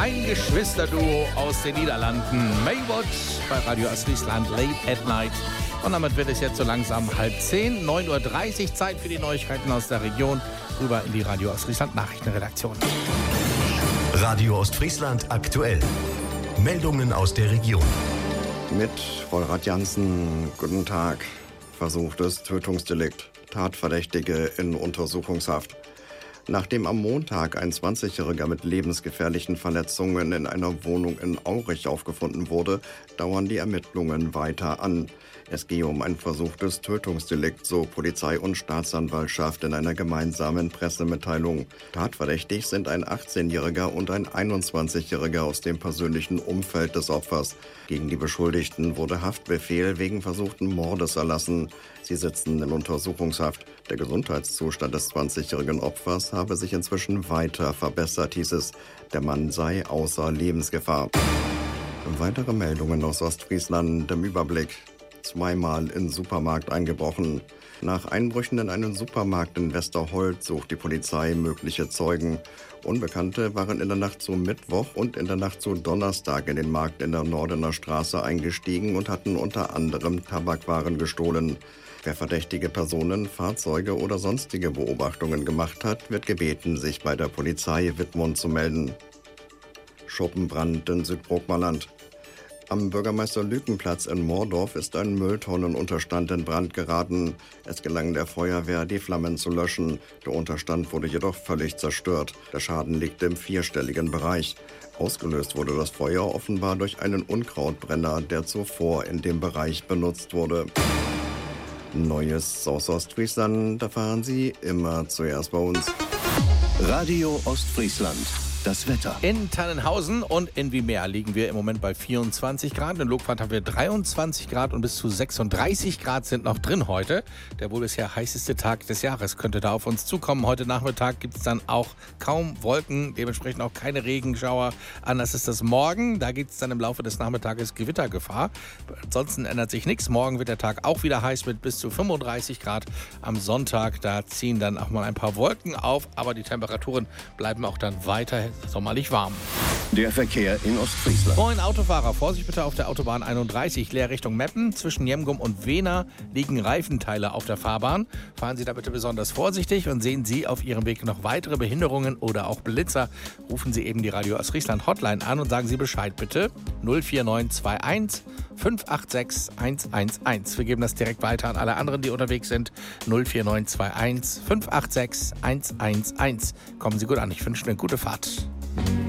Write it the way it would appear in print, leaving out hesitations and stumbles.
Ein Geschwisterduo aus den Niederlanden. Maywood bei Radio Ostfriesland, Late at Night. Und damit wird es jetzt so langsam 9:30 Uhr, 9:30 Uhr, Zeit für die Neuigkeiten aus der Region. Rüber in die Radio Ostfriesland Nachrichtenredaktion. Radio Ostfriesland aktuell. Meldungen aus der Region. Mit Volrad Jansen, guten Tag. Versuchtes Tötungsdelikt. Tatverdächtige in Untersuchungshaft. Nachdem am Montag ein 20-Jähriger mit lebensgefährlichen Verletzungen in einer Wohnung in Aurich aufgefunden wurde, dauern die Ermittlungen weiter an. Es gehe um ein versuchtes Tötungsdelikt, so Polizei und Staatsanwaltschaft in einer gemeinsamen Pressemitteilung. Tatverdächtig sind ein 18-Jähriger und ein 21-Jähriger aus dem persönlichen Umfeld des Opfers. Gegen die Beschuldigten wurde Haftbefehl wegen versuchten Mordes erlassen. Sie sitzen in Untersuchungshaft. Der Gesundheitszustand des 20-jährigen Opfers habe sich inzwischen weiter verbessert, hieß es. Der Mann sei außer Lebensgefahr. Weitere Meldungen aus Ostfriesland im Überblick. Zweimal in Supermarkt eingebrochen. Nach Einbrüchen in einen Supermarkt in Westerholt sucht die Polizei mögliche Zeugen. Unbekannte waren in der Nacht zu Mittwoch und in der Nacht zu Donnerstag in den Markt in der Nordener Straße eingestiegen und hatten unter anderem Tabakwaren gestohlen. Wer verdächtige Personen, Fahrzeuge oder sonstige Beobachtungen gemacht hat, wird gebeten, sich bei der Polizei Wittmund zu melden. Schuppenbrand in Südbrookmerland. Am Bürgermeister-Lüken-Platz in Moordorf ist ein Mülltonnenunterstand in Brand geraten. Es gelang der Feuerwehr, die Flammen zu löschen. Der Unterstand wurde jedoch völlig zerstört. Der Schaden liegt im vierstelligen Bereich. Ausgelöst wurde das Feuer offenbar durch einen Unkrautbrenner, der zuvor in dem Bereich benutzt wurde. Neues aus Ostfriesland erfahren Sie immer zuerst bei uns. Radio Ostfriesland. Das Wetter. In Tannenhausen und in Wimer liegen wir im Moment bei 24 Grad. In Lokfahrt haben wir 23 Grad und bis zu 36 Grad sind noch drin heute. Der wohl bisher heißeste Tag des Jahres könnte da auf uns zukommen. Heute Nachmittag gibt es dann auch kaum Wolken, dementsprechend auch keine Regenschauer. Anders ist das morgen. Da gibt es dann im Laufe des Nachmittages Gewittergefahr. Ansonsten ändert sich nichts. Morgen wird der Tag auch wieder heiß mit bis zu 35 Grad. Am Sonntag, da ziehen dann auch mal ein paar Wolken auf, aber die Temperaturen bleiben auch dann weiter sommerlich warm. Der Verkehr in Ostfriesland. Moin Autofahrer, Vorsicht bitte auf der Autobahn 31, leer Richtung Meppen. Zwischen Jemgum und Wehner liegen Reifenteile auf der Fahrbahn. Fahren Sie da bitte besonders vorsichtig und sehen Sie auf Ihrem Weg noch weitere Behinderungen oder auch Blitzer. Rufen Sie eben die Radio Ostfriesland Hotline an und sagen Sie Bescheid bitte. 04921 586 111. Wir geben das direkt weiter an alle anderen, die unterwegs sind. 04921 586 111. Kommen Sie gut an, ich wünsche eine gute Fahrt.